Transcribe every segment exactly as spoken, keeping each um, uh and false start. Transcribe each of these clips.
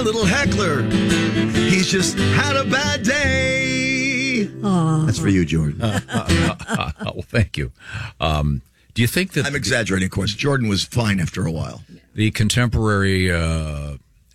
Little heckler. He's just had a bad day. Aww. That's for you, Jordan. Uh, uh, uh, uh, well, thank you. Um, do you think that... I'm exaggerating, of course. Jordan was fine after a while. The contemporary uh,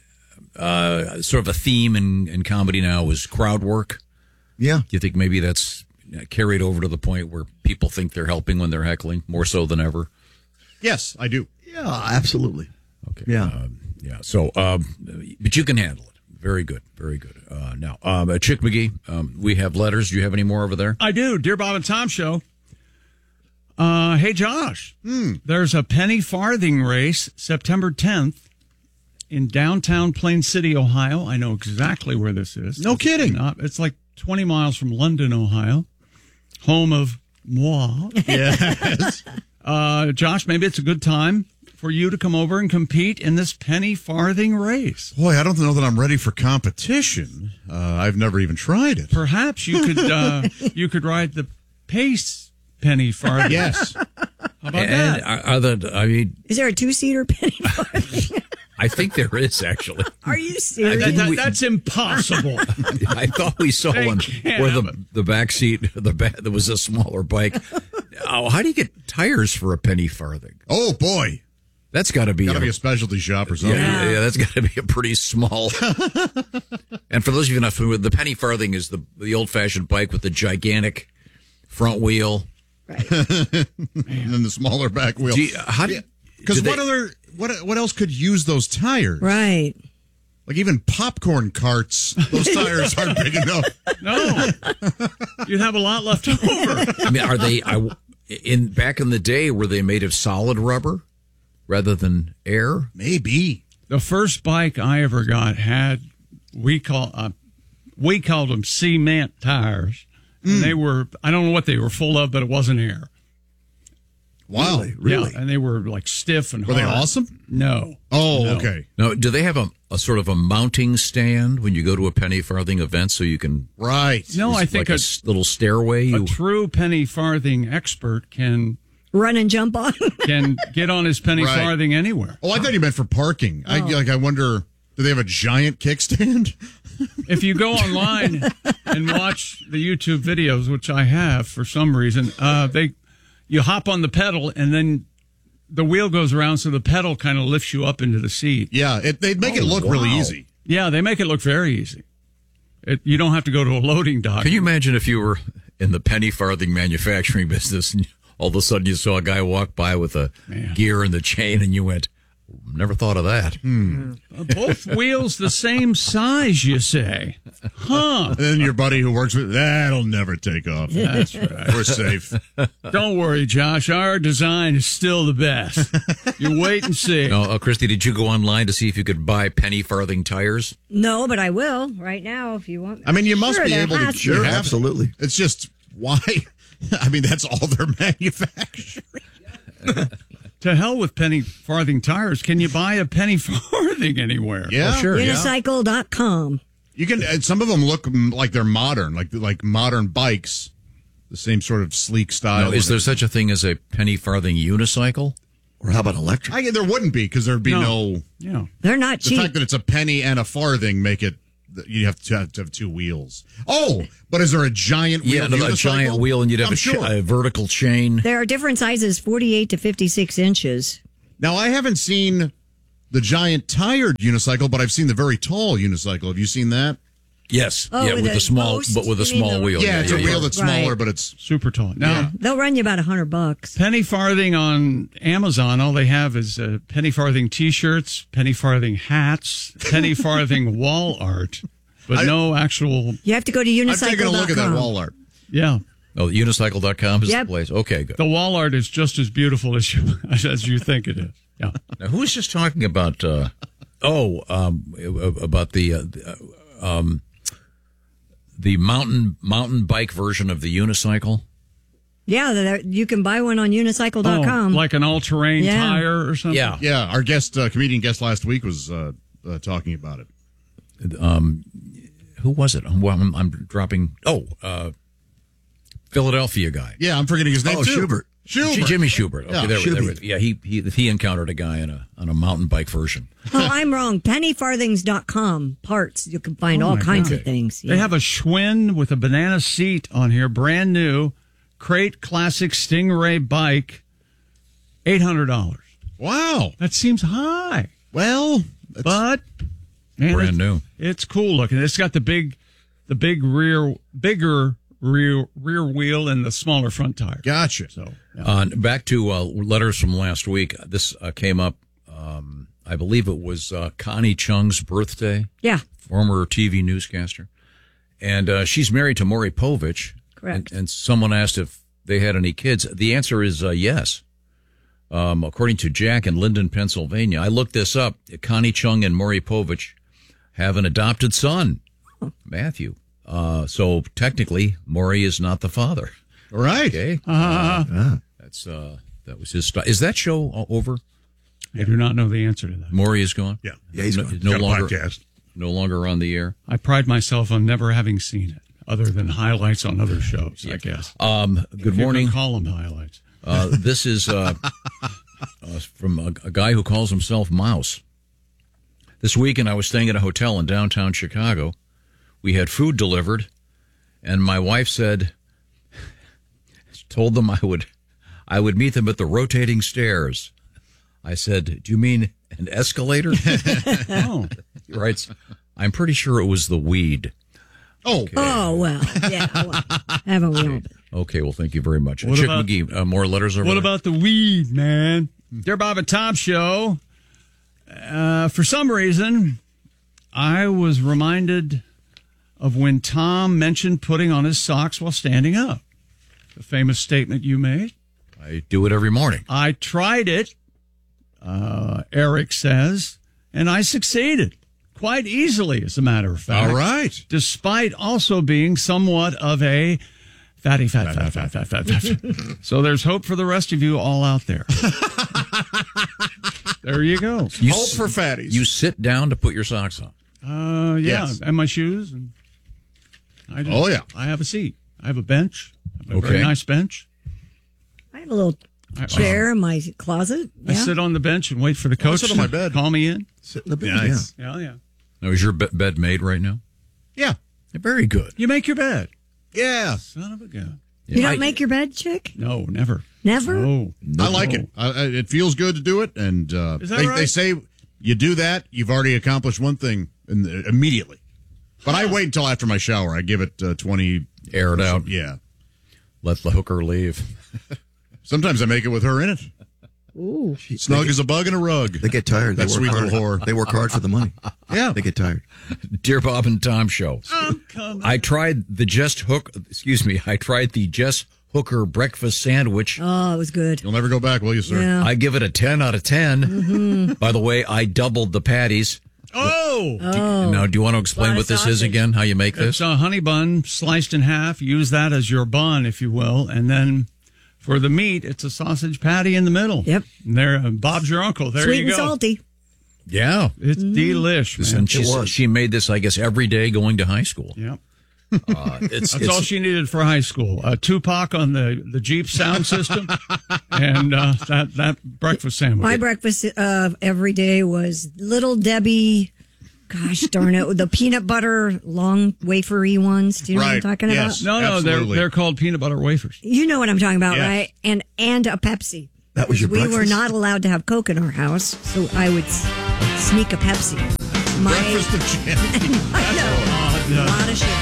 uh, sort of a theme in, in comedy now is crowd work. Yeah. Do you think maybe that's carried over to the point where people think they're helping when they're heckling, more so than ever? Yes, I do. Yeah, absolutely. Okay. Yeah. Um, yeah. So, um, but you can handle it. Very good. Very good. Uh, now, um, uh, Chick McGee, um, we have letters. Do you have any more over there? I do. Dear Bob and Tom Show. Uh, hey, Josh. Hmm. There's a penny farthing race September tenth in downtown Plain City, Ohio. I know exactly where this is. No kidding. Not, it's like twenty miles from London, Ohio, home of moi. Yes. Uh, Josh, maybe it's a good time for you to come over and compete in this penny farthing race. Boy, I don't know that I'm ready for competition. Uh, I've never even tried it. Perhaps you could uh, you could ride the pace penny farthing. Yes. How about and that? are, are the, I mean, Is there a two-seater penny farthing? I think there is actually. Are you serious? That- that- that's impossible. I thought we saw They one can't where have the it. the back seat, the back, there was a smaller bike. Oh, how do you get tires for a penny farthing? Oh, boy. That's got to be Got to a- be a specialty shop or Yeah, something. yeah, yeah, that's got to be a pretty small. And for those of you not familiar, the penny farthing is the the old fashioned bike with the gigantic front wheel. Right. And then the smaller back wheel. Do you- how do you- Because do what they- other what what else could use those tires? Right. Like even popcorn carts, those tires aren't big enough. No, you'd have a lot left over. I mean, are they? I, in back in the day, were they made of solid rubber rather than air? Maybe. The first bike I ever got had we call uh, we called them cement tires, and they were I don't know what they were full of, but it wasn't air. Wow. Really? Really? Yeah, and they were like stiff and Were they hard. awesome? No. Oh, No. okay. No. Do they have a, a sort of a mounting stand when you go to a penny farthing event, so you can? Right. No, I It's think like a, a, s- little stairway. a You, true penny farthing expert can Run and jump on. can get on his penny Right. farthing anywhere. Oh, I thought you meant for parking. I like. I wonder. Do they have a giant kickstand? If you go online and watch the YouTube videos, which I have for some reason, uh, they you hop on the pedal and then the wheel goes around, so the pedal kind of lifts you up into the seat. Yeah, it, they make it Oh, look really wow. easy. Yeah, they make it look very easy. It, you don't have to go to a loading dock. can you imagine if you were in the penny farthing manufacturing business and all of a sudden you saw a guy walk by with a Man. gear and the chain, and you went, "Never thought of that." Both wheels the same size, you say? Huh? And then your buddy who works with that'll never take off. That's right. We're safe. Don't worry, Josh. Our design is still the best. You wait and see. No, uh, Christy, did you go online to see if you could buy penny farthing tires? No, but I will right now if you want. I mean, you must Sure, be there able to. has to Sure, have it. absolutely. It's just why. I mean, that's all they're manufacturing. To hell with penny farthing tires. Can you buy a penny farthing anywhere? Yeah, Oh, sure. Unicycle dot com. You can. And some of them look mm, like they're modern, like like modern bikes, the same sort of sleek style. No, is there such a thing as a penny farthing unicycle? Or how about electric? I, there wouldn't be because there'd be no. No. Yeah. They're not The cheap. fact that it's a penny and a farthing make it. You have to have, to have two wheels. Oh, but is there a giant wheel? Yeah, no, a unicycle? giant wheel, and you'd have I'm a, cha- sure. a vertical chain. There are different sizes, forty-eight to fifty-six inches. Now, I haven't seen the giant tired unicycle, but I've seen the very tall unicycle. Have you seen that? Yes, Oh, yeah, with with, a the small, post? but with a You mean small the- wheel. Yeah, it's a wheel that's Right. smaller, but it's Super tall. Now, Yeah. They'll run you about a hundred bucks. penny farthing on Amazon, all they have is uh, penny farthing T-shirts, penny farthing hats, penny farthing wall art, but I- no actual. You have to go to unicycle dot com. I'm taking a look at that wall art. Yeah, Oh, unicycle dot com is Yep. the place. Okay, good. the wall art is just as beautiful as you as you think it is. Yeah. Now, who was just talking about? Uh, oh, um, about the uh, um, the mountain mountain bike version of the unicycle. Yeah, they're- you can buy one on unicycle dot com. Oh, like an all-terrain Yeah. tire or something. Yeah, Yeah, our guest, uh, comedian guest last week was uh, uh, talking about it. Um, who was it? I'm, I'm, I'm dropping. Oh, uh, Philadelphia guy. Yeah, I'm forgetting his name Oh, too. Schubert. Schubert. Jimmy Schubert. Okay, Yeah, there, we- there, we- Schubie. yeah, he, he he encountered a guy on a on a mountain bike version. Oh, I'm wrong. penny farthings dot com parts. You can find Oh all my kinds God. of things. They have a Schwinn with a banana seat on here, brand new, crate classic Stingray bike, eight hundred dollars. Wow. That seems high, Well, that's, but man, Brand it's- new. It's cool looking. It's got the big, the big rear, bigger rear rear wheel and the smaller front tire. gotcha. So yeah. Uh, back to uh, letters from last week. This uh, came up. Um, I believe it was uh, Connie Chung's birthday. Yeah. Former T V newscaster, and uh, she's married to Maury Povich. Correct. And, and someone asked if they had any kids. The answer is uh, yes. Um, according to Jack in Linden, Pennsylvania, I looked this up. Connie Chung and Maury Povich have an adopted son, Matthew. Uh, so technically, Maury is not the father. All right. Okay, Uh, that's uh, that was his. St- is that show all over? I do not know the answer to that. Maury is gone. Yeah. Yeah, he's no, gone. no Got a longer podcast. no longer on the air. I pride myself on never having seen it, other than highlights on other shows. I guess. Um, good If you morning. can call them highlights. Uh, this is uh, uh, from a, a guy who calls himself Mouse. This weekend, I was staying at a hotel in downtown Chicago. We had food delivered, and my wife said, told them I would, I would meet them at the rotating stairs. I said, "Do you mean an escalator?" Oh, He writes, "I'm pretty sure it was the weed." Oh, Oh, well. Yeah. Well, haven't we all been? Okay, well, thank you very much. What Chick about- McGee, uh, more letters over what there? about the weed, man? Dear Bob and Tom Show. Uh, for some reason, I was reminded of when Tom mentioned putting on his socks while standing up. The famous statement you made. I do it every morning. I tried it, uh, Eric says, and I succeeded quite easily, as a matter of fact. all right. Despite also being somewhat of a fatty, fat, fat, fat, fat, fat, fat. fat. So there's hope for the rest of you all out there. There you go. You Hope s- for fatties. You sit down to put your socks on. Uh, yeah, Yes. and my shoes. And I just, Oh, yeah. I have a seat. I have a bench. I have a Okay. very nice bench. I have a little I, chair in my closet. I Yeah. sit on the bench and wait for the coach sit on to my bed. call me in. Sit in the bed. Nice. Yeah, yeah. Now, is your be- bed made right now? Yeah. Very good. You make your bed. Yeah. Son of a gun. You don't I- make your bed, chick? No, never. Never? No. I like it. I, I, it feels good to do it. And uh, Is that they, right? they say you do that, you've already accomplished one thing in the, immediately. But I wait until after my shower. I give it uh, twenty. Air it out. Yeah. Let the hooker leave. Sometimes I make it with her in it. Ooh. Snug as a bug in a rug. They get tired. They That work sweet hard. little whore. They work hard for the money. Yeah. They get tired. Dear Bob and Tom Show. I'm coming. I tried the Just Hook, excuse me, I tried the Just Hooker breakfast sandwich. Oh, it was good. You'll never go back, will you, sir? Yeah. I give it a ten out of ten. Mm-hmm. By the way, I doubled the patties. Oh! Oh. Now, do you want to explain Lot what of this is sausage. again? How you make It's this? a honey bun sliced in half. Use that as your bun, if you will. And then for the meat, it's a sausage patty in the middle. Yep. And there, uh, Bob's your uncle. There Sweet you and go. salty. Yeah. It's delish, man. And she, It was. she made this, I guess, every day going to high school. Yep. Uh, it's, That's it's, all she needed for high school. Uh, Tupac on the, the Jeep sound system and uh, that, that breakfast sandwich. My breakfast uh, every day was Little Debbie. Gosh darn it. The peanut butter long wafery ones. Do you know what I'm Right. talking Yes. about? no, no, they're, Absolutely. they're called peanut butter wafers. You know what I'm talking about, Yes. right? And and a Pepsi. That was your We were breakfast? not allowed to have Coke in our house, so I would s- sneak a Pepsi. My, Breakfast of champions. I know. A lot of sugar.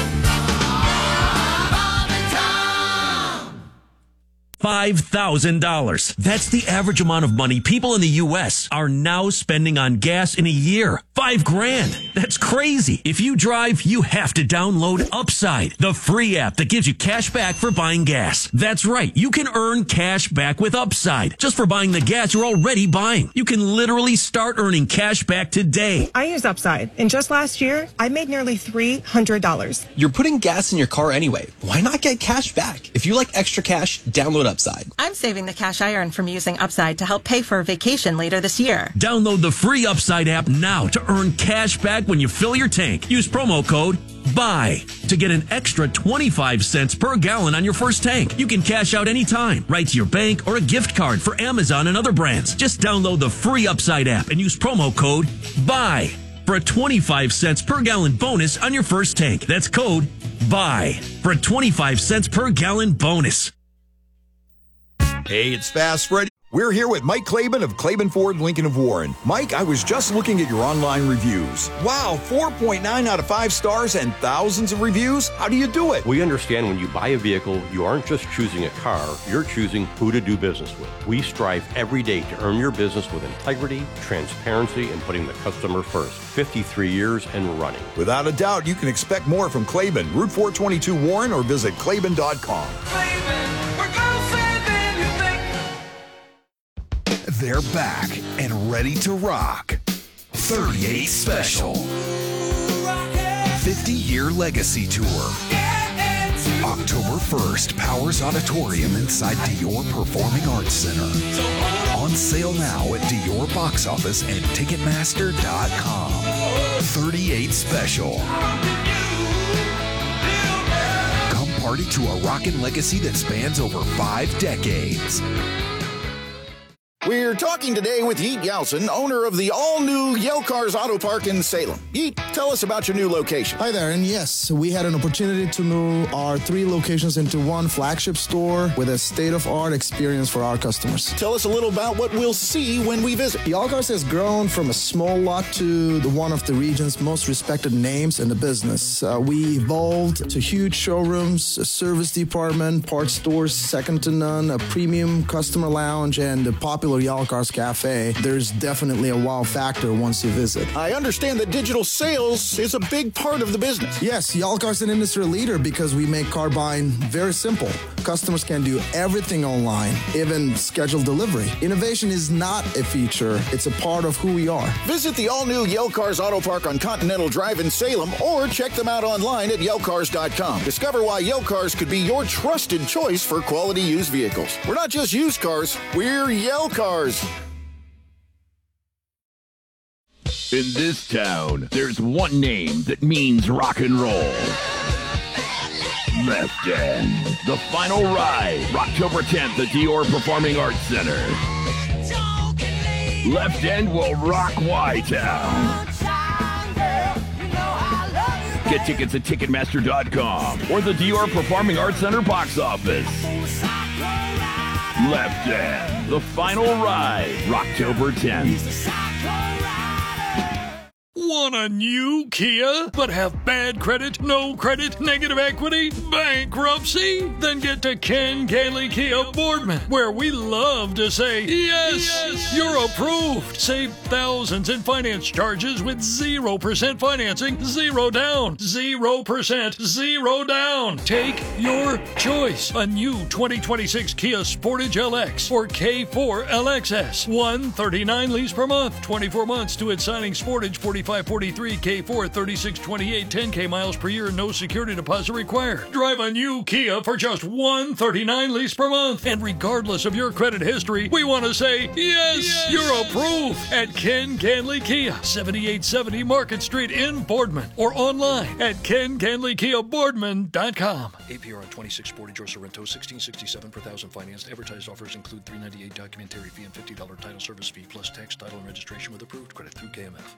five thousand dollars. That's the average amount of money people in the U S are now spending on gas in a year. Five grand. That's crazy. If you drive, you have to download Upside, the free app that gives you cash back for buying gas. That's right. You can earn cash back with Upside just for buying the gas you're already buying. You can literally start earning cash back today. I use Upside, and just last year, I made nearly three hundred dollars. You're putting gas in your car anyway. Why not get cash back? If you like extra cash, download Upside. I'm saving the cash I earn from using Upside to help pay for a vacation later this year. Download the free Upside app now to earn cash back when you fill your tank. Use promo code BUY to get an extra twenty-five cents per gallon on your first tank. You can cash out anytime, right to your bank or a gift card for Amazon and other brands. Just download the free Upside app and use promo code BUY for a twenty-five cents per gallon bonus on your first tank. That's code BUY for a twenty-five cents per gallon bonus. Hey, it's Fast Freddy. We're here with Mike Claiborne of Claiborne Ford Lincoln of Warren. Mike, I was just looking at your online reviews. Wow, four point nine out of five stars and thousands of reviews? How do you do it? We understand when you buy a vehicle, you aren't just choosing a car, you're choosing who to do business with. We strive every day to earn your business with integrity, transparency, and putting the customer first. fifty-three years and running. Without a doubt, you can expect more from Claiborne. Route four twenty-two Warren or visit Claiborne dot com. They're back and ready to rock. thirty-eight Special. fifty-year Legacy Tour. October first, Powers Auditorium inside Dior Performing Arts Center. On sale now at Dior Box Office and Ticketmaster dot com. thirty-eight Special. Come party to a rockin' legacy that spans over five decades. We're talking today with Yeet Yeltsin, owner of the all-new Yale Cars Auto Park in Salem. Yeet, tell us about your new location. Hi there, and yes, we had an opportunity to move our three locations into one flagship store with a state-of-art experience for our customers. Tell us a little about what we'll see when we visit. Yale Cars has grown from a small lot to the one of the region's most respected names in the business. Uh, we evolved to huge showrooms, a service department, parts stores second to none, a premium customer lounge, and a popular Yale Cars Cafe. There's definitely a wow factor once you visit. I understand that digital sales is a big part of the business. Yes, Yale Cars is an industry leader because we make car buying very simple. Customers can do everything online, even schedule delivery. Innovation is not a feature, it's a part of who we are. Visit the all-new Yale Cars Auto Park on Continental Drive in Salem or check them out online at Yale Cars dot com. Discover why Yale Cars could be your trusted choice for quality used vehicles. We're not just used cars, we're Yale Cars. In this town, there's one name that means rock and roll. Left End. The final ride, October tenth at Dior Performing Arts Center. Left End will rock Y-Town. Get tickets at Ticketmaster dot com or the Dior Performing Arts Center box office. Left End, the final ride, October tenth. Want a new Kia, but have bad credit, no credit, negative equity, bankruptcy? Then get to Ken Ganley Kia Boardman, where we love to say, yes, yes, you're approved. Save thousands in finance charges with zero percent financing, zero down, zero percent, zero down. Take your choice. A new twenty twenty-six Kia Sportage L X or K four L X S. one thirty-nine lease per month, twenty-four months to its signing. Sportage forty-five forty-three, K four thirty-six twenty-eight, ten K miles per year, no security deposit required. Drive a new Kia for just one thirty-nine lease per month. And regardless of your credit history, we want to say, yes, yes, you're approved at Ken Ganley Kia, seventy-eight seventy Market Street in Boardman, or online at Ken Ganley Kia Boardman dot com. A P R on twenty-six Sportage or Sorrento, sixteen sixty-seven per thousand financed. Advertised offers include three ninety-eight documentary fee and fifty dollars title service fee plus tax, title, and registration with approved credit through K M F.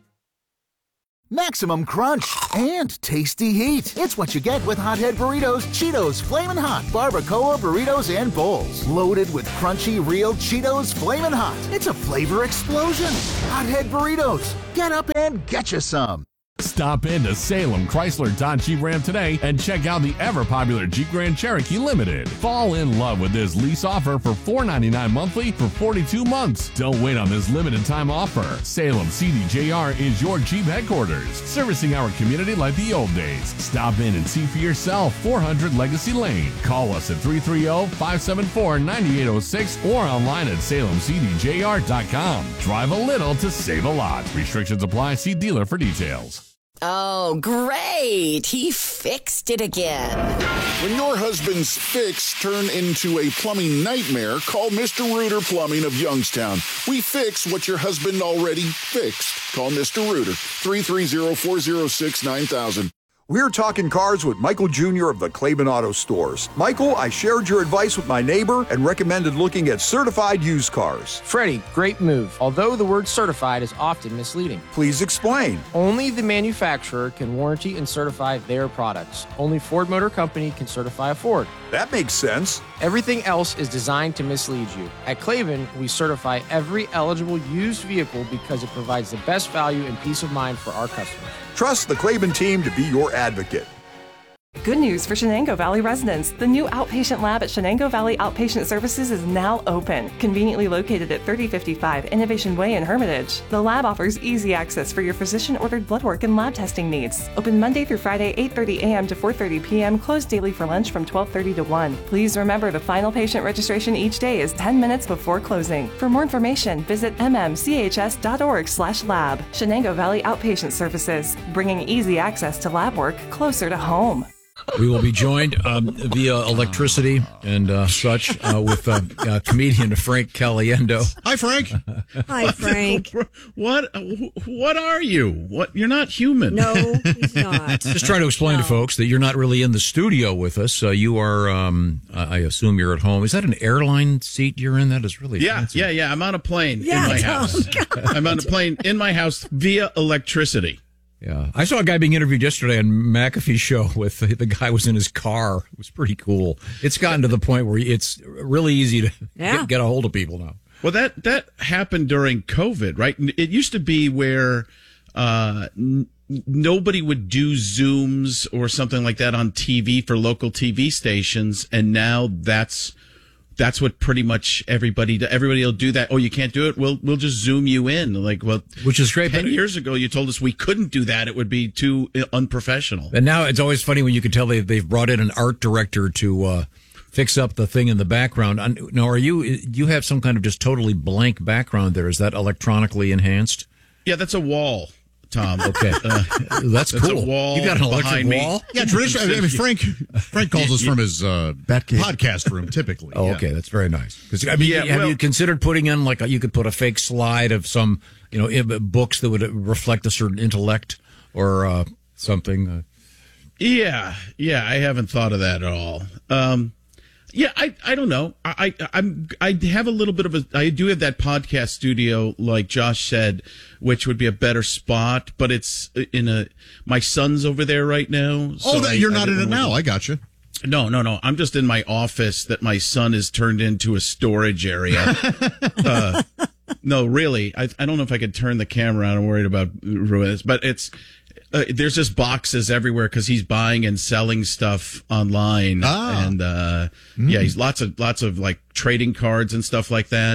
Maximum crunch and tasty heat. It's what you get with Hothead Burritos, Cheetos, Flamin' Hot, Barbacoa Burritos, and Bowls. Loaded with crunchy, real Cheetos Flamin' Hot. It's a flavor explosion. Hothead Burritos. Get up and get you some. Stop into Salem Chrysler Dodge Jeep Ram today and check out the ever-popular Jeep Grand Cherokee Limited. Fall in love with this lease offer for four ninety-nine monthly for forty-two months. Don't wait on this limited time offer. Salem C D J R is your Jeep headquarters, servicing our community like the old days. Stop in and see for yourself. four hundred Legacy Lane. Call us at three three zero, five seven four, nine eight zero six or online at salem c d j r dot com. Drive a little to save a lot. Restrictions apply. See dealer for details. Oh, great. He fixed it again. When your husband's fix turn into a plumbing nightmare, call Mister Reuter Plumbing of Youngstown. We fix what your husband already fixed. Call Mister Reuter, three three zero, four zero six, nine thousand. We're talking cars with Michael Junior of the Claiborne Auto Stores. Michael, I shared your advice with my neighbor and recommended looking at certified used cars. Freddie, great move. Although the word certified is often misleading. Please explain. Only the manufacturer can warranty and certify their products. Only Ford Motor Company can certify a Ford. That makes sense. Everything else is designed to mislead you. At Claiborne, we certify every eligible used vehicle because it provides the best value and peace of mind for our customers. Trust the Claiborne team to be your advocate. Good news for Shenango Valley residents. The new outpatient lab at Shenango Valley Outpatient Services is now open. Conveniently located at thirty fifty-five Innovation Way in Hermitage, the lab offers easy access for your physician-ordered blood work and lab testing needs. Open Monday through Friday, eight thirty a.m. to four thirty p.m., closed daily for lunch from twelve thirty to one. Please remember the final patient registration each day is ten minutes before closing. For more information, visit m m c h s dot org slash lab. Shenango Valley Outpatient Services, bringing easy access to lab work closer to home. We will be joined um, via electricity and uh, such uh, with uh, uh, comedian Frank Caliendo. Hi, Frank. Hi, Frank. What? What are you? What? You're not human. No, he's not. Just trying to explain no. to folks that you're not really in the studio with us. Uh, you are, um, I assume you're at home. Is that an airline seat you're in? That is really Yeah, fancy. yeah, yeah. I'm on a plane Yeah, in my oh, house. God. I'm on a plane in my house via electricity. Yeah, I saw a guy being interviewed yesterday on McAfee's show with the, the guy was in his car. It was pretty cool. It's gotten to the point where it's really easy to Yeah. get, get a hold of people now. Well, that that happened during COVID, right? It used to be where uh, n- nobody would do Zooms or something like that on T V for local T V stations, and now that's that's what pretty much everybody do. Everybody will do that. Oh, you can't do it? We'll we'll just Zoom you in. Like, well, which is great. Ten but years ago, you told us we couldn't do that. It would be too unprofessional. And now it's always funny when you can tell they they've brought in an art director to uh, fix up the thing in the background. Now, are you you have some kind of just totally blank background there? Is that electronically enhanced? Yeah, that's a wall, Tom. Okay, uh, that's, that's cool. A wall You got an electric behind wall? Me. Yeah, traditionally. I mean, Frank Frank calls us from his uh, podcast room, typically. Oh, yeah. okay, that's very nice. 'Cause, I mean, Yeah, have well- you considered putting in like a, you could put a fake slide of some you know i- books that would reflect a certain intellect or uh, something? Uh, Yeah, yeah, I haven't thought of that at all. Um, yeah, I, I don't know. I, I, I'm, I have a little bit of a, I do have that podcast studio, like Josh said, which would be a better spot, but it's in a, my son's over there right now. Oh, that, I- you're I not in didn't it now. want I got you. No, no, no. I'm just in my office that my son has turned into a storage area. uh, no, really. I, I don't know if I could turn the camera on. I'm worried about ruining this, but it's, Uh, there's just boxes everywhere because he's buying and selling stuff online, Ah. and uh, yeah, he's lots of lots of like trading cards and stuff like that.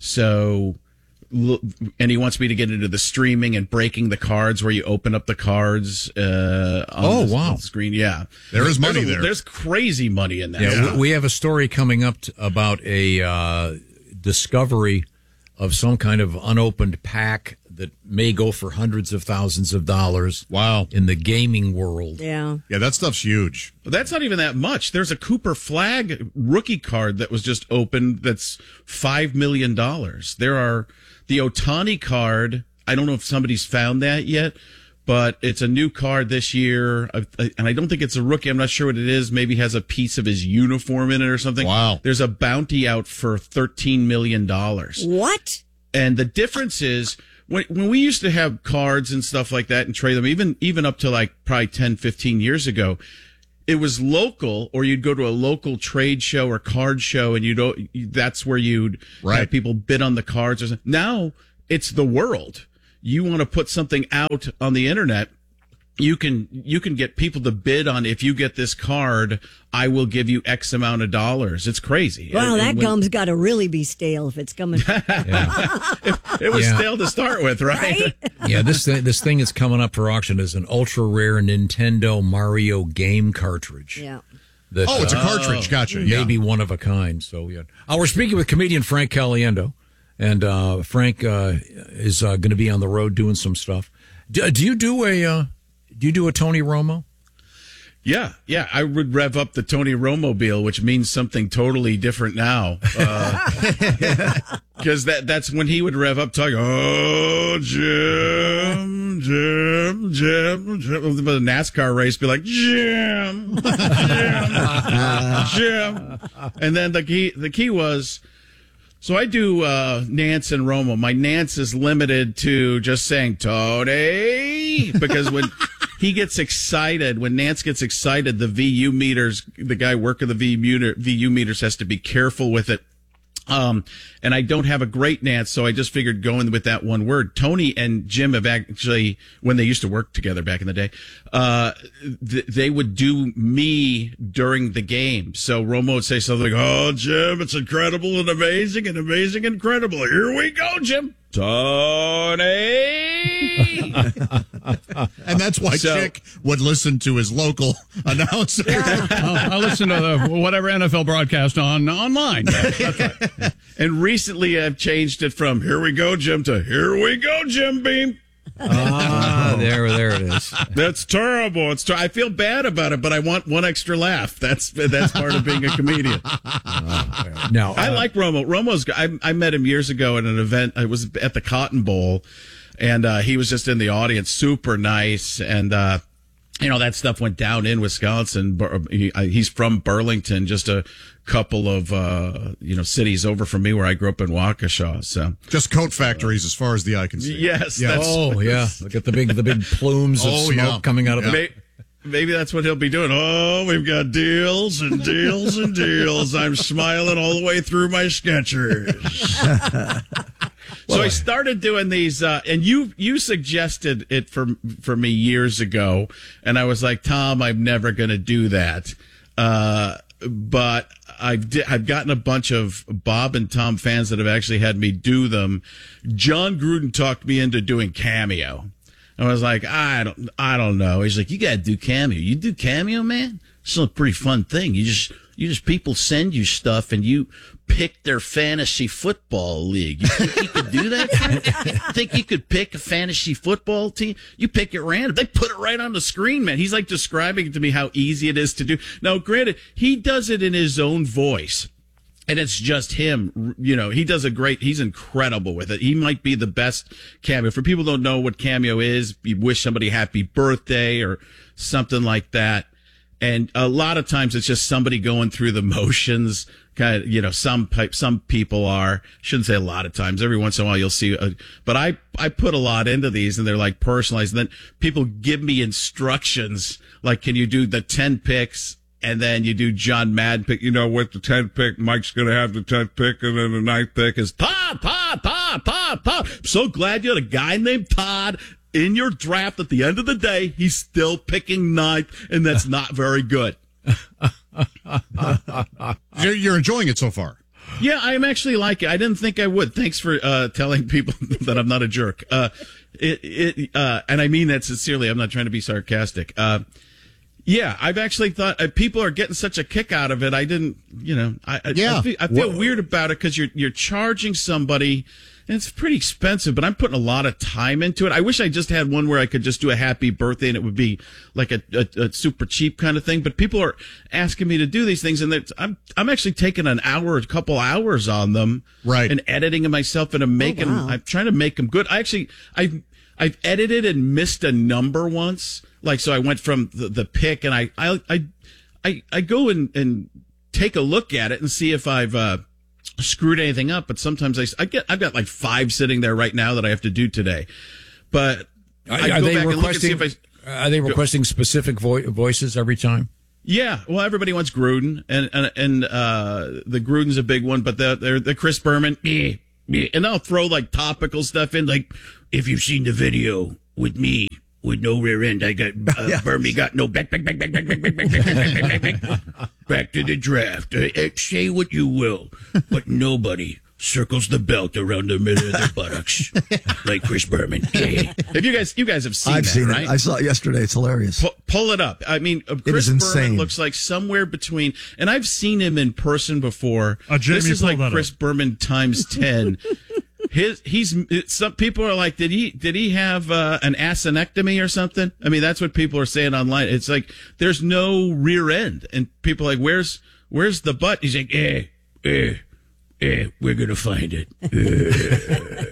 So, l- and he wants me to get into the streaming and breaking the cards where you open up the cards. Uh, on Oh, the, wow. on the screen, yeah, There is There's money a- there. There's crazy money in that. Yeah, we we have a story coming up t- about a uh, discovery of some kind of unopened pack that may go for hundreds of thousands of dollars. Wow. In the gaming world. Yeah. Yeah, that stuff's huge. But that's not even that much. There's a Cooper Flag rookie card that was just opened that's five million dollars. There are the Ohtani card. I don't know if somebody's found that yet, but it's a new card this year. I- I- And I don't think it's a rookie. I'm not sure what it is. Maybe has a piece of his uniform in it or something. Wow. There's a bounty out for thirteen million dollars. What? And the difference is when when we used to have cards and stuff like that and trade them, even even up to like probably ten, fifteen years ago, it was local, or you'd go to a local trade show or card show, and you'd that's where you'd have people bid on the cards. Or something. Now it's the world. You want to put something out on the internet, you can you can get people to bid on, if you get this card, I will give you X amount of dollars. It's crazy. Wow, And that when- gum's got to really be stale if it's coming. It was Yeah. stale to start with, right? Yeah, this thing, this thing that's coming up for auction is an ultra rare Nintendo Mario game cartridge. Yeah. That, Oh, it's a cartridge. Gotcha. Yeah. Maybe one of a kind. So yeah. Uh, we're speaking with comedian Frank Caliendo, and uh, Frank uh, is uh, going to be on the road doing some stuff. Do, do you do a uh, do you do a Tony Romo? Yeah, yeah. I would rev up the Tony Romobile, which means something totally different now. Because that that's when he would rev up, talking, oh, Jim, Jim, Jim, Jim, Jim. The NASCAR race be like, Jim, Jim, Jim. And then the key, the key was, so I do uh, Nance and Romo. My Nance is limited to just saying, Tony, because when he gets excited, when Nance gets excited, the V U meters, the guy working the V U, meter, V U meters has to be careful with it. Um, and I don't have a great Nance, so I just figured going with that one word. Tony and Jim have actually, when they used to work together back in the day, uh, th- they would do me during the game. So Romo would say something like, oh, Jim, it's incredible and amazing and amazing and incredible. Here we go, Jim. Tony. And that's why So- Chick would listen to his local announcer. I listen to the, whatever N F L broadcast on online. That's right. And recently I've changed it from here we go, Jim, to here we go, Jim Beam. Ah, there, there it is. That's terrible. It's ter- I feel bad about it, but I want one extra laugh. That's that's part of being a comedian. Now, I uh, like Romo. Romo's. I, I met him years ago at an event. I was at the Cotton Bowl, and uh, he was just in the audience, super nice, and uh, you know that stuff went down in Wisconsin. Bur- he, uh, he's from Burlington, just a couple of uh, you know cities over from me, where I grew up in Waukesha. So just coat factories as far as the eye can see. yes, Yeah. that's, oh yeah, look at the big, the big plumes of Oh, smoke yeah. coming out of Yeah. the. Maybe that's what he'll be doing. Oh, we've got deals and deals and deals. I'm smiling all the way through my Skechers. So I started doing these, uh, and you you suggested it for for me years ago, and I was like, Tom, I'm never going to do that. Uh, but I've di- I've gotten a bunch of Bob and Tom fans that have actually had me do them. John Gruden talked me into doing Cameo. I was like, I don't, I don't know. He's like, you got to do Cameo. You do Cameo, man? It's a pretty fun thing. You just, you just, people send you stuff and you pick their fantasy football league. You think you could do that? Think you could pick a fantasy football team? You pick it random. They put it right on the screen, man. He's like describing to me how easy it is to do. Now, granted, he does it in his own voice. And it's just him, you know, he does a great, he's incredible with it. He might be the best Cameo. For people who don't know what Cameo is, you wish somebody happy birthday or something like that. And a lot of times it's just somebody going through the motions. Kind of, you know, some some people are, shouldn't say a lot of times. Every once in a while you'll see, a, but I, I put a lot into these and they're like personalized. And then people give me instructions, like, can you do the ten picks? And then you do John Madden pick, you know, with the tenth pick, Mike's going to have the tenth pick, and then the ninth pick is Todd, Todd, Todd, Todd, Todd. I'm so glad you had a guy named Todd in your draft. At the end of the day, he's still picking ninth, and that's not very good. You're, you're enjoying it so far. Yeah, I'm actually like it. I didn't think I would. Thanks for uh, telling people that I'm not a jerk. Uh, it, it, uh, and I mean that sincerely. I'm not trying to be sarcastic. Uh, Yeah, I've actually thought uh, people are getting such a kick out of it. I didn't, you know, I, I, Yeah. I feel, I feel Well- weird about it because you're you're charging somebody, and it's pretty expensive. But I'm putting a lot of time into it. I wish I just had one where I could just do a happy birthday and it would be like a, a, a super cheap kind of thing. But people are asking me to do these things, and it's- I'm I'm actually taking an hour, a couple hours on them, Right. and editing them myself, and I'm making, wow. I'm trying to make them good. I actually, I. I've edited and missed a number once. Like, so I went from the, the pick and I, I, I, I, I go and, and take a look at it and see if I've, uh, screwed anything up. But sometimes I, I get, I've got like five sitting there right now that I have to do today. But I Are go they back and look and see requesting? if I, Are they requesting specific vo- voices every time? yeah, well, everybody wants Gruden, and and, and uh, the Gruden's a big one, but the the, the Chris Berman, eh, eh, and I'll throw like topical stuff in, like if you've seen the video with me with no rear end, I got uh, Berman got no back back back back back back back back back back back back back back to the draft. Uh, uh, say what you will, but nobody circles the belt around the middle of their buttocks like Chris Berman. Eh. Have you guys you guys have seen I've that, seen right? it. I saw it yesterday. It's hilarious. Pull, pull it up. I mean, uh, It Chris is insane. Berman looks like somewhere between, and I've seen him in person before. Uh, Jamie, this is pull like that Chris up. Berman times ten. His he's it- some people are like, did he did he have uh, an asinectomy or something? I mean, that's what people are saying online. It's like there's no rear end, and people are like, where's where's the butt? He's like, eh, eh. Eh, we're gonna find it. Eh.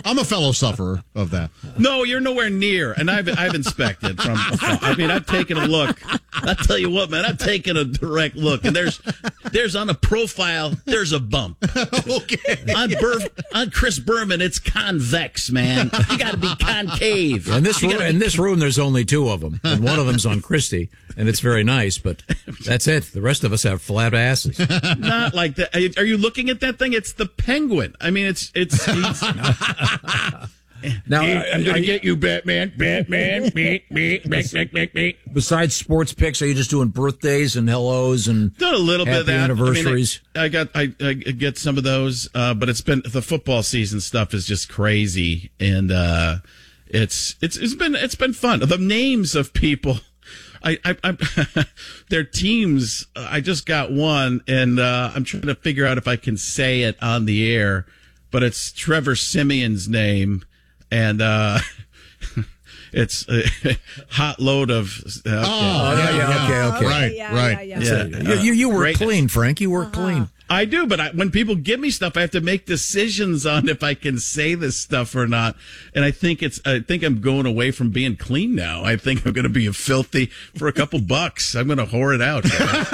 I'm a fellow sufferer of that. No, you're nowhere near. And I've I've inspected from. I mean, I've taken a look. I tell you what, man, I've taken a direct look, and there's there's on a profile there's a bump. Okay. On Bur- on Chris Berman, it's convex, man. You got to be concave. In this You room, gotta in be- this room, there's only two of them, and one of them's on Christie, and it's very nice. But that's it. The rest of us have flat asses. Not like that. Are you- Are you looking at that thing? It's the penguin. I mean, it's it's. it's Now, I'm going to get you, Batman. Batman. me, me, me, me, me, me. Besides sports picks, are you just doing birthdays and hellos and done a little happy bit of that. anniversaries? I, mean, I, I got I, I get some of those, uh, but it's been the football season stuff is just crazy, and uh, it's it's it's been it's been fun. The names of people. I, I, I their teams. I just got one, and uh, I'm trying to figure out if I can say it on the air. But it's Trevor Simeon's name, and uh, it's a hot load of. Uh, Oh, yeah, yeah, okay, okay. Right, Yeah, right. yeah, yeah. You, you, you work Great. clean, Frank. You work clean. I do, but I, when people give me stuff, I have to make decisions on if I can say this stuff or not. And I think it's, I think I'm going away from being clean now. I think I'm going to be a filthy for a couple bucks. I'm going to whore it out.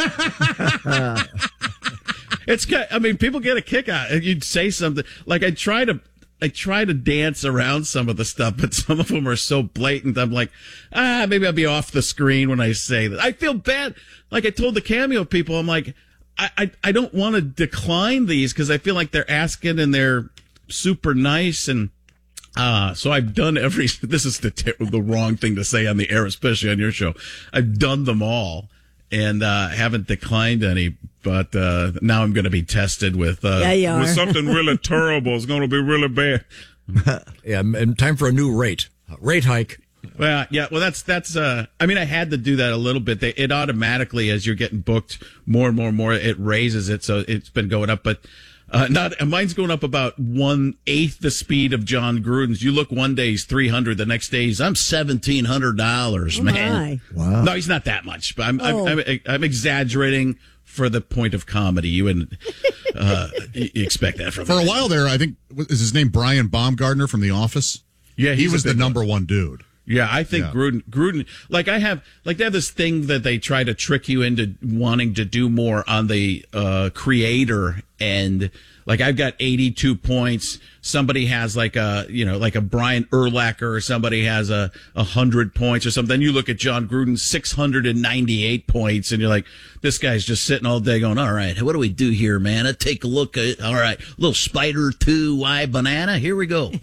It's good. I mean, people get a kick out. You'd say something like I try to. I try to dance around some of the stuff, but some of them are so blatant. I'm like, ah, maybe I'll be off the screen when I say that. I feel bad. Like I told the Cameo people, I'm like, I, I, I don't want to decline these because I feel like they're asking and they're super nice. And, uh, so I've done every, this is the, ter- the wrong thing to say on the air, especially on your show. I've done them all and, uh, haven't declined any, but, uh, now I'm going to be tested with, uh, Yeah, you are. with something really terrible. It's going to be really bad. Yeah, and time for a new rate. Rate hike. Well, yeah, well, that's, that's, uh, I mean, I had to do that a little bit. They, it automatically, as you're getting booked more and more and more, it raises it. So it's been going up, but, uh, not, mine's going up about one eighth the speed of John Gruden's. You look one day, he's three hundred. The next day, he's, I'm seventeen hundred dollars, Oh, man. my. Wow. No, he's not that much, but I'm, Oh. I'm, I'm, I'm exaggerating for the point of comedy. You wouldn't, uh, you expect that from For me. a while there, I think, is his name Brian Baumgartner from The Office? Yeah, He he's was a the big number one dude. Yeah, I think Yeah. Gruden, Gruden, like I have, like they have this thing that they try to trick you into wanting to do more on the uh, creator end. Like I've got eighty-two points. Somebody has like a, you know, like a Brian Urlacher, or somebody has a, a hundred points or something. Then you look at John Gruden, six hundred ninety-eight points, and you're like, this guy's just sitting all day going, all right, what do we do here, man? I take a look at, all right, little spider two, why banana? Here we go.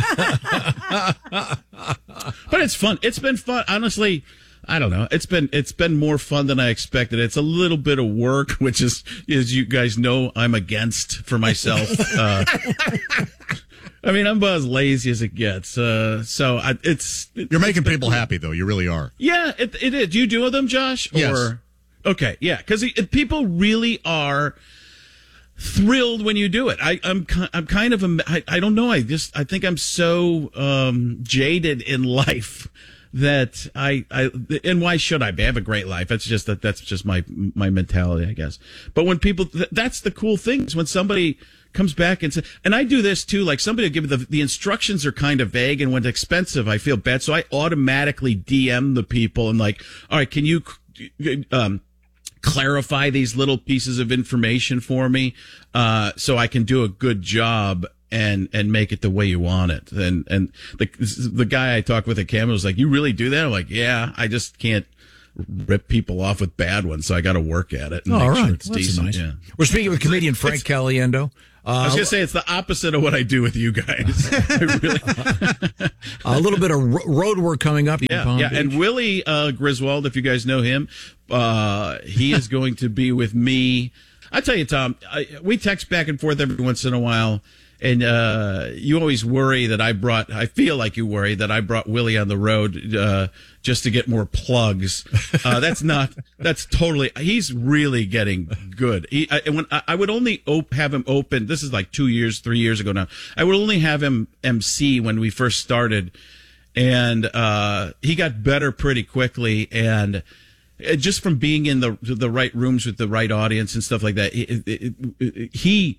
But it's fun. It's been fun. Honestly, I don't know. It's been it's been more fun than I expected. It's a little bit of work, which is, as you guys know, I'm against for myself. Uh, I mean, I'm about as lazy as it gets. Uh, so I, it's You're making people happy, though. You really are. yeah, it, it is. Do you do them, Josh? Yes. Or okay, yeah, because people really are thrilled when you do it. I, I'm ki- I'm kind of a, I, I don't know. I just I think I'm so um, jaded in life that I I and why should I be? I have a great life. It's just that that's just my my mentality, I guess. But when people, th- that's the cool thing is when somebody comes back and says, and I do this too. Like somebody will give me the the instructions are kind of vague, and when it's expensive, I feel bad, so I automatically D M the people and like, all right, can you um. clarify these little pieces of information for me, uh, so I can do a good job and, and make it the way you want it. And, and the, the guy I talked with at Camel was like, you really do that? I'm like, yeah, I just can't rip people off with bad ones. So I got to work at it. And Oh, make all sure right. it's Well, that's decent. nice. Yeah. We're speaking with comedian Frank Caliendo. Uh, I was going to say it's the opposite of what I do with you guys. I really, a little bit of ro- road work coming up. in Yeah, Palm yeah, Beach. and Willie uh, Griswold, if you guys know him, uh, he is going to be with me. I tell you, Tom, I, we text back and forth every once in a while, and uh, you always worry that I brought. I feel like you worry that I brought Willie on the road uh, just to get more plugs. Uh, that's not. That's totally. He's really getting good. He, I, when I, I would only op- have him open. This is like two years, three years ago now. I would only have him M C when we first started. And uh, he got better pretty quickly, and just from being in the the right rooms with the right audience and stuff like that, it, it, it, he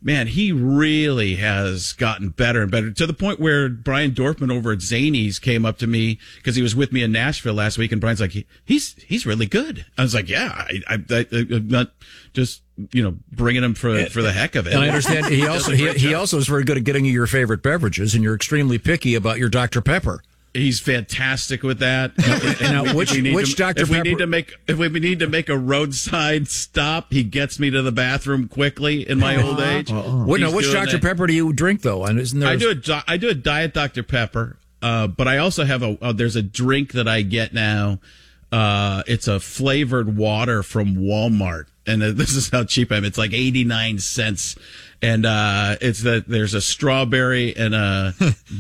man, he really has gotten better and better to the point where Brian Dorfman over at Zanies came up to me because he was with me in Nashville last week, and Brian's like, he's he's really good. I was like, yeah, I, I, I, I'm not just you know bringing him for for the heck of it. And I understand he also he, he also is very good at getting you your favorite beverages, and you're extremely picky about your Doctor Pepper. He's fantastic with that. Now, now which which to, Doctor If Pepper? we need to make if we need to make a roadside stop, he gets me to the bathroom quickly. In my old age, uh-uh. What, now, which Doctor Pepper do you drink though? And isn't there? I do a I do a Diet Doctor Pepper, uh, but I also have a uh, there's a drink that I get now. Uh, it's a flavored water from Walmart, and uh, this is how cheap I am. It's like eighty-nine cents. And uh, it's that there's a strawberry and a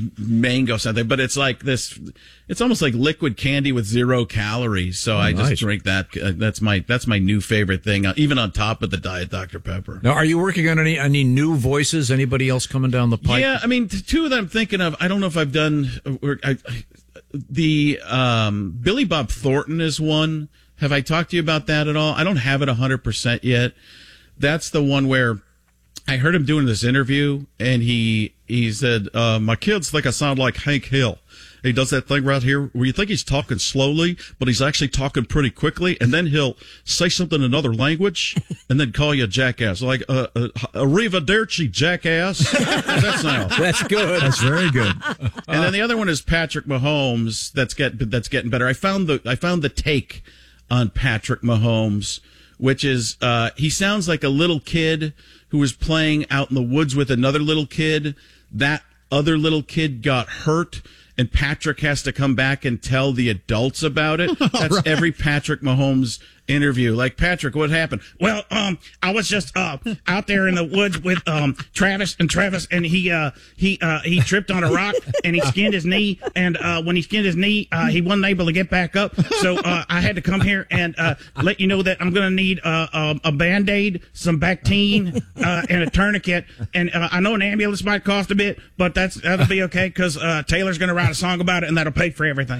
mango something, but it's like this. It's almost like liquid candy with zero calories. So Oh, I just nice. drink that. Uh, that's my that's my new favorite thing, uh, even on top of the Diet Doctor Pepper. Now, are you working on any any new voices? Anybody else coming down the pipe? Yeah, I mean, t- two that I'm thinking of. I don't know if I've done. Or I, I, the um, Billy Bob Thornton is one. Have I talked to you about that at all? I don't have it one hundred percent yet. That's the one where I heard him doing this interview, and he he said, uh, my kids think I sound like Hank Hill. He does that thing right here where you think he's talking slowly, but he's actually talking pretty quickly, and then he'll say something in another language and then call you a jackass. Like, uh, uh, arrivederci, jackass. That sounds. That's good. That's very good. And then the other one is Patrick Mahomes. That's get that's getting better. I found the I found the take on Patrick Mahomes, which is uh, he sounds like a little kid who was playing out in the woods with another little kid. That other little kid got hurt, and Patrick has to come back and tell the adults about it. That's right. Every Patrick Mahomes interview. Like, Patrick, what happened? Well, um, I was just uh out there in the woods with um Travis and Travis, and he uh he uh he tripped on a rock and he skinned his knee, and uh when he skinned his knee, uh he wasn't able to get back up. So uh I had to come here and uh let you know that I'm gonna need uh, uh a Band-Aid, some Bactine, uh and a tourniquet, and uh, I know an ambulance might cost a bit, but that's that'll be okay because uh Taylor's gonna write a song about it, and that'll pay for everything.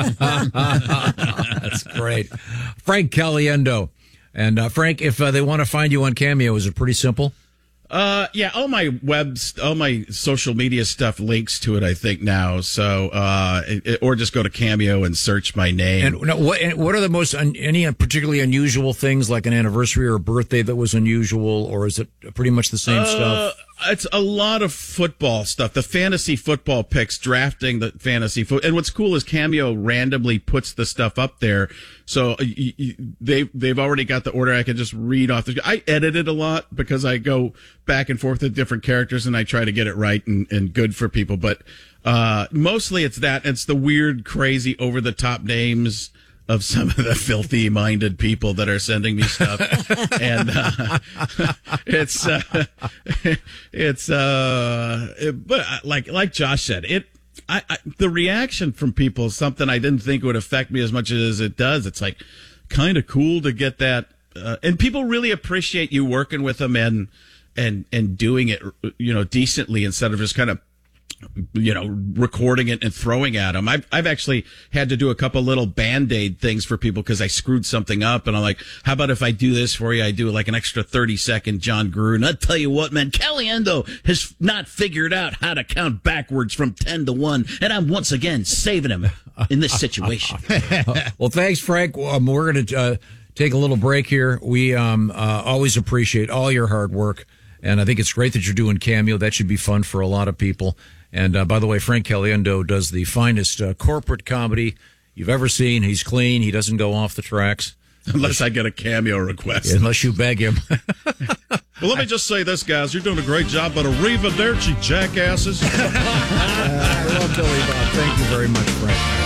That's great. Frank Caliendo. And uh, Frank, if uh, they want to find you on Cameo, is it pretty simple? Uh, yeah, all my web, all my social media stuff links to it, I think now. So, uh, it, or just go to Cameo and search my name. And now, what and what are the most un, any particularly unusual things, like an anniversary or a birthday that was unusual, or is it pretty much the same uh, stuff? It's a lot of football stuff. The fantasy football picks, drafting the fantasy foot. And what's cool is Cameo randomly puts the stuff up there. So y- y- they they've already got the order. I can just read off the. I edit it a lot because I go back and forth with different characters and I try to get it right and, and good for people. But uh, mostly it's that. It's the weird, crazy, over the top names of some of the filthy minded people that are sending me stuff. And, uh, it's, uh, it's, uh, it, but like, like Josh said, it, I, I, the reaction from people is something I didn't think would affect me as much as it does. It's like kind of cool to get that. Uh, and people really appreciate you working with them and, and, and doing it, you know, decently instead of just kind of, you know, recording it and throwing at them. I've, I've actually had to do a couple little Band-Aid things for people because I screwed something up. And I'm like, how about if I do this for you? I do like an extra thirty second John Gruden. I'll tell you what, man, Caliendo has not figured out how to count backwards from ten to one. And I'm once again saving him in this situation. Well, thanks, Frank. Um, we're going to uh, take a little break here. We um, uh, always appreciate all your hard work. And I think it's great that you're doing Cameo. That should be fun for a lot of people. And uh, by the way, Frank Caliendo does the finest uh, corporate comedy you've ever seen. He's clean. He doesn't go off the tracks. Unless I get a Cameo request. Unless you beg him. Well, let me just say this, guys. You're doing a great job, but arrivederci, jackasses. I love Billy Bob. Thank you very much, Frank.